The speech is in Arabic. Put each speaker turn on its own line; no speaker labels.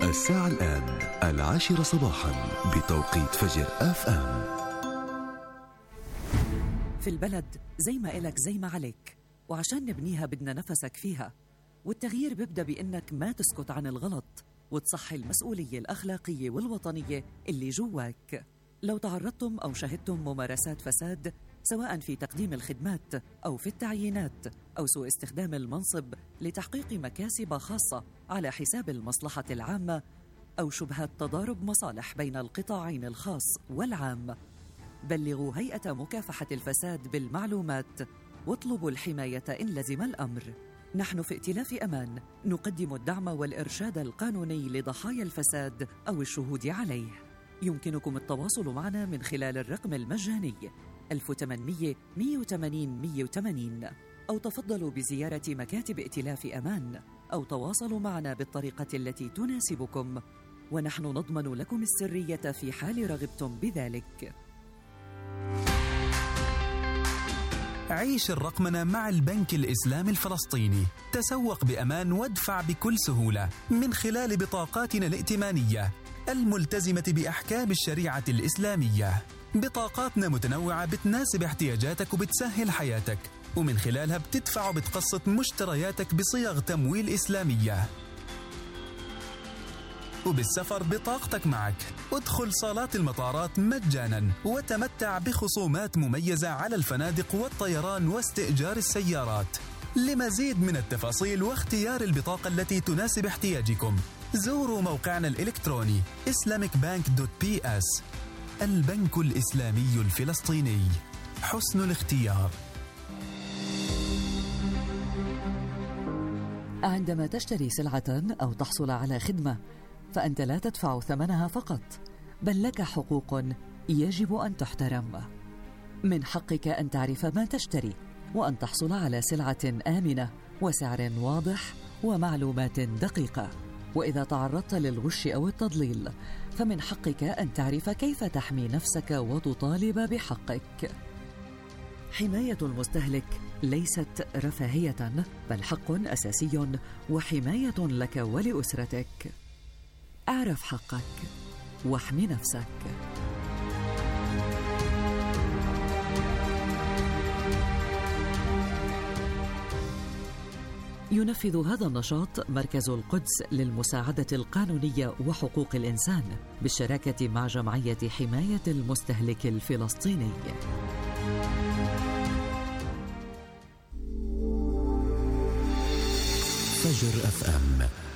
الساعة الآن 10 صباحا بتوقيت فجر FM.
في البلد زي ما إلك زي ما عليك، وعشان نبنيها بدنا نفسك فيها. والتغيير بيبدأ بإنك ما تسكت عن الغلط وتصحي المسؤولية الأخلاقية والوطنية اللي جواك. لو تعرضتم أو شهدتم ممارسات فساد سواء في تقديم الخدمات أو في التعيينات أو سوء استخدام المنصب لتحقيق مكاسب خاصة على حساب المصلحة العامة أو شبهات تضارب مصالح بين القطاعين الخاص والعام، بلغوا هيئة مكافحة الفساد بالمعلومات واطلبوا الحماية إن لزم الأمر. نحن في ائتلاف أمان نقدم الدعم والإرشاد القانوني لضحايا الفساد أو الشهود عليه. يمكنكم التواصل معنا من خلال الرقم المجاني 1800 180 180 أو تفضلوا بزيارة مكاتب ائتلاف أمان أو تواصلوا معنا بالطريقة التي تناسبكم، ونحن نضمن لكم السرية في حال رغبتم بذلك.
عيش الرقمنة مع البنك الإسلامي الفلسطيني. تسوق بأمان وادفع بكل سهولة من خلال بطاقاتنا الائتمانية الملتزمة بأحكام الشريعة الإسلامية. بطاقاتنا متنوعة بتناسب احتياجاتك وبتسهل حياتك، ومن خلالها بتدفع وبتقسط مشترياتك بصيغ تمويل إسلامية. وبالسفر بطاقتك معك. ادخل صالات المطارات مجانا وتمتع بخصومات مميزة على الفنادق والطيران واستئجار السيارات. لمزيد من التفاصيل واختيار البطاقة التي تناسب احتياجكم زوروا موقعنا الإلكتروني islamicbank.ps. البنك الإسلامي الفلسطيني، حسن الاختيار.
عندما تشتري سلعة أو تحصل على خدمة فأنت لا تدفع ثمنها فقط، بل لك حقوق يجب أن تحترم. من حقك أن تعرف ما تشتري وأن تحصل على سلعة آمنة وسعر واضح ومعلومات دقيقة. وإذا تعرضت للغش أو التضليل فمن حقك أن تعرف كيف تحمي نفسك وتطالب بحقك. حماية المستهلك ليست رفاهية بل حق أساسي وحماية لك ولأسرتك. اعرف حقك واحمي نفسك. ينفذ هذا النشاط مركز القدس للمساعدة القانونية وحقوق الإنسان بالشراكة مع جمعية حماية المستهلك الفلسطيني.
فجر FM.